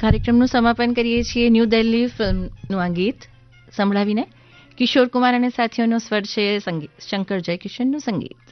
કાર્યક્રમનું સમાપન કરીએ છીએ ન્યૂ દિલ્હી ફિલ્મનું આ ગીત સંભળાવીને. કિશોર કુમાર અને સાથીઓનો સ્વર છે, શંકર જયકિશનનું સંગીત.